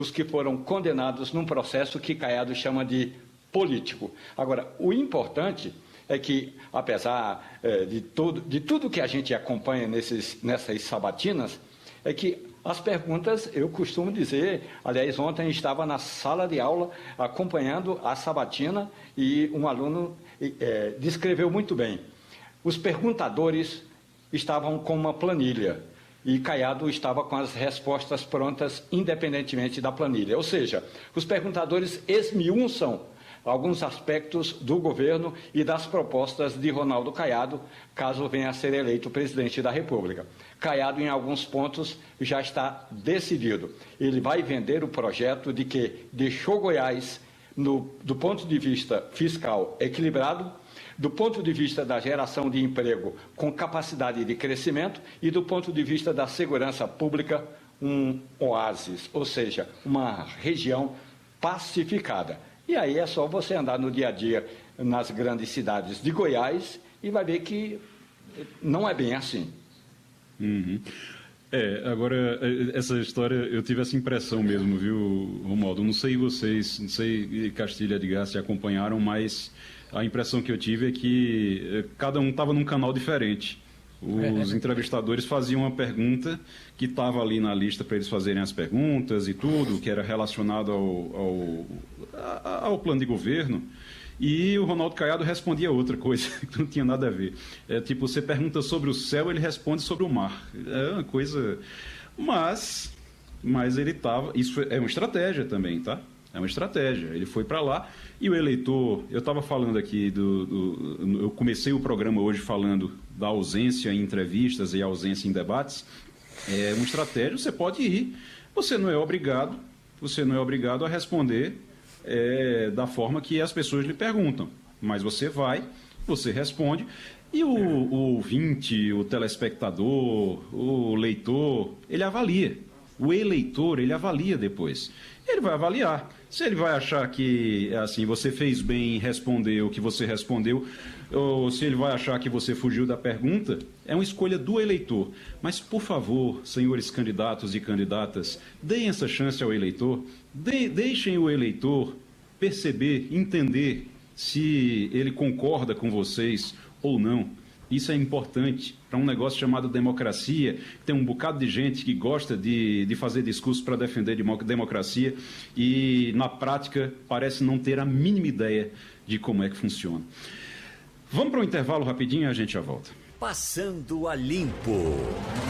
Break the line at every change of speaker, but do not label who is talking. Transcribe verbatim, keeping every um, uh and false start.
os que foram condenados num processo que Caiado chama de político. Agora, o importante é que, apesar eh, de, todo, de tudo que a gente acompanha nesses, nessas sabatinas, é que as perguntas, eu costumo dizer, aliás, ontem estava na sala de aula acompanhando a sabatina e um aluno eh, descreveu muito bem. Os perguntadores estavam com uma planilha e Caiado estava com as respostas prontas, independentemente da planilha. Ou seja, os perguntadores esmiuçam alguns aspectos do governo e das propostas de Ronaldo Caiado, caso venha a ser eleito presidente da República. Caiado, em alguns pontos, já está decidido. Ele vai vender o projeto de que deixou Goiás, no, do ponto de vista fiscal, equilibrado, do ponto de vista da geração de emprego com capacidade de crescimento e do ponto de vista da segurança pública, um oásis, ou seja, uma região pacificada. E aí é só você andar no dia a dia nas grandes cidades de Goiás e vai ver que não é bem assim.
Uhum. É, agora, essa história, eu tive essa impressão mesmo, viu, Romualdo? Não sei vocês, não sei Castilho e Edgar se acompanharam, mas a impressão que eu tive é que cada um estava num canal diferente. Os entrevistadores faziam uma pergunta que estava ali na lista para eles fazerem as perguntas e tudo, que era relacionado ao, ao, ao plano de governo, e o Ronaldo Caiado respondia outra coisa, que não tinha nada a ver. É, tipo, você pergunta sobre o céu, ele responde sobre o mar. É uma coisa... Mas, mas ele estava... Isso é uma estratégia também, tá? É uma estratégia. Ele foi para lá e o eleitor... Eu estava falando aqui, do, do, eu comecei o programa hoje falando da ausência em entrevistas e ausência em debates. É uma estratégia, você pode ir. Você não é obrigado, você não é obrigado a responder é, da forma que as pessoas lhe perguntam. Mas você vai, você responde e o, o ouvinte, o telespectador, o leitor, ele avalia. O eleitor, ele avalia depois. Ele vai avaliar. Se ele vai achar que assim você fez bem em responder o que você respondeu, ou se ele vai achar que você fugiu da pergunta, é uma escolha do eleitor. Mas, por favor, senhores candidatos e candidatas, deem essa chance ao eleitor, de, deixem o eleitor perceber, entender se ele concorda com vocês ou não. Isso é importante para um negócio chamado democracia. Tem um bocado de gente que gosta de, de fazer discurso para defender democracia e, na prática, parece não ter a mínima ideia de como é que funciona. Vamos para um intervalo rapidinho e a gente já volta.
Passando a Limpo.